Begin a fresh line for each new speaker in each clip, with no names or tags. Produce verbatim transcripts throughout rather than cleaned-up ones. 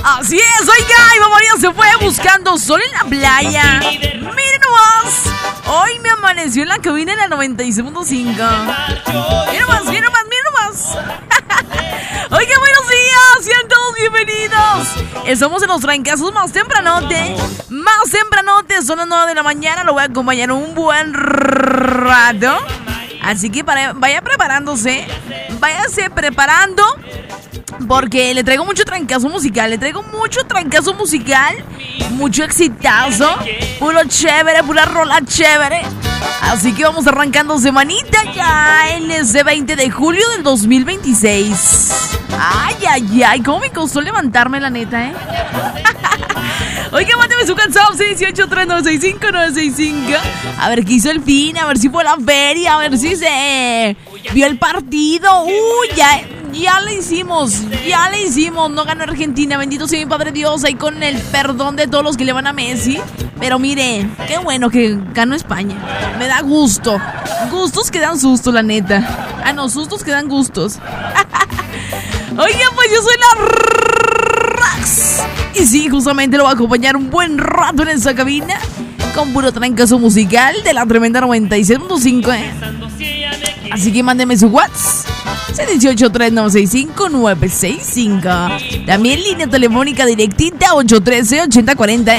Así es, oiga, Eva María se fue buscando sol en la playa. Miren nomás, hoy me amaneció en la cabina en la noventa y seis punto cinco. Miren nomás, miren nomás, miren nomás. Oiga, buenos días, sean todos bienvenidos. Estamos en los trancazos más tempranote. Más tempranote, son las nueve de la mañana. Lo voy a acompañar un buen rato. Así que para, vaya preparándose. Váyase preparando. Porque le traigo mucho trancazo musical. Le traigo mucho trancazo musical. Mucho exitazo. Puro chévere, pura rola chévere. Así que vamos arrancando semanita ya en ese veinte de julio del dos mil veintiséis. Ay, ay, ay, cómo me costó levantarme, la neta, ¿eh? Oiga, mándeme su canción seis uno ocho, tres nueve seis cinco, nueve seis cinco. A ver qué hizo el fin, a ver si fue a la feria, a ver si se vio el partido. Uy, ya, ya le hicimos, ya le hicimos. No ganó Argentina, bendito sea mi Padre Dios, ahí con el perdón de todos los que le van a Messi. Pero mire, qué bueno que ganó España. Me da gusto. Gustos que dan susto, la neta. Ah, no, sustos que dan gustos. Oigan, pues yo soy la Rax. Y sí, justamente lo voy a acompañar un buen rato en esa cabina con puro trancazo musical de la tremenda noventa y seis punto cinco, ¿eh? Así que mándeme su WhatsApp seis uno ocho, tres nueve seis cinco, nueve seis cinco. También línea telefónica directita ocho uno tres, ocho cero cuatro cero, ¿eh?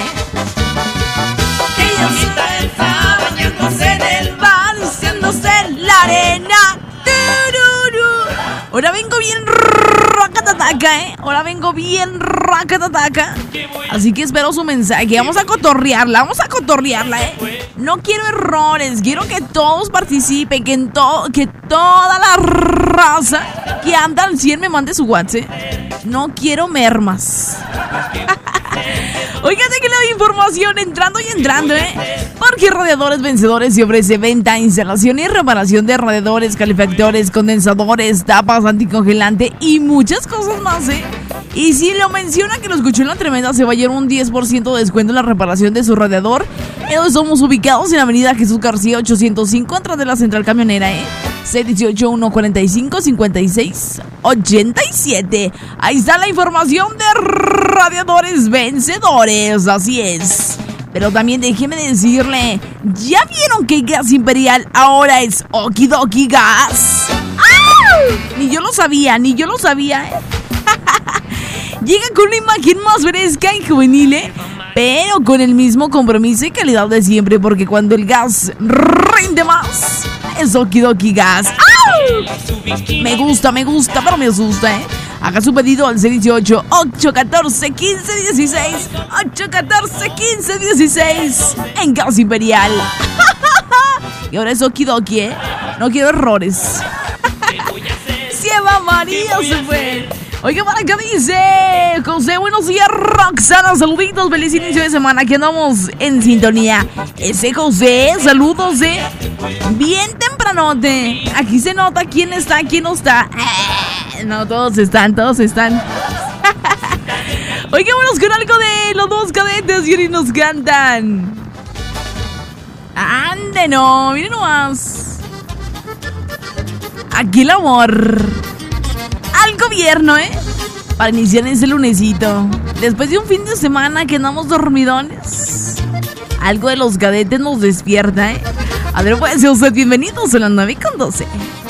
Ella está bañándose en el bar, haciéndose en la arena. Ahora vengo bien racatataca, ¿eh? Ahora vengo bien racatataca. Así que espero su mensaje. Vamos a cotorrearla, vamos a cotorrearla, ¿eh? No quiero errores, quiero que todos participen, que, en to- que toda la raza que anda al cien me mande su WhatsApp, ¿eh? No quiero mermas. Oigan, que le doy información entrando y entrando, ¿eh? Porque Radiadores Vencedores se ofrece venta, instalación y reparación de radiadores, calefactores, condensadores, tapas, anticongelante y muchas cosas más, ¿eh? Y si lo menciona que lo escuchó en la tremenda, se va a llevar un diez por ciento de descuento en la reparación de su radiador. Estamos ubicados en la avenida Jesús García ochocientos cinco, atrás de la central camionera, ¿eh? seis uno ocho, uno cuatro cinco, cinco seis ocho siete. Ahí está la información de Radiadores Vencedores, así es. Pero también déjeme decirle, ¿ya vieron que Gas Imperial ahora es Okidoki Gas? ¡Ah! Ni yo lo sabía, ni yo lo sabía, ¿eh? Llega con una imagen más fresca y juvenil, ¿eh? Pero con el mismo compromiso y calidad de siempre, porque cuando el gas rinde más, es Okidoki Gas. ¡Ah! Me gusta, me gusta, pero me asusta, ¿eh? Haga su pedido al seis uno ocho, ocho uno cuatro, uno cinco uno seis, ocho uno cuatro, uno cinco uno seis en Gas Imperial. Y ahora es Okidoki, ¿eh? No quiero errores. Si Eva María se fue. Oiga, para acá dice José, buenos días, Roxana, saluditos, feliz inicio de semana, que andamos en sintonía. Ese José, saludos, eh. Bien tempranote. Aquí se nota quién está, quién no está. Eh, no, todos están, todos están. Oiga, vámonos con algo de los dos cadetes y ahora nos cantan. Ande, no, miren nomás. Aquí el amor. Al gobierno, ¿eh? Para iniciar ese lunesito. Después de un fin de semana que andamos dormidones, algo de los cadetes nos despierta, ¿eh? A ver, pues, usted bienvenidos a las nueve con doce.